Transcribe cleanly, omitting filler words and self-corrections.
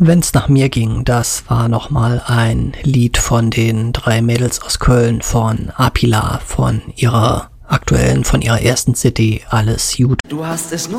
Wenn's nach mir ging, das war nochmal ein Lied von den 3 Mädels aus Köln, von Apila, von ihrer ersten CD, Alles gut. Du hast es nur